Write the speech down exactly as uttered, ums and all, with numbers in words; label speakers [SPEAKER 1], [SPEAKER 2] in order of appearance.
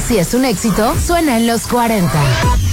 [SPEAKER 1] Si es un éxito, suena en los cuarenta.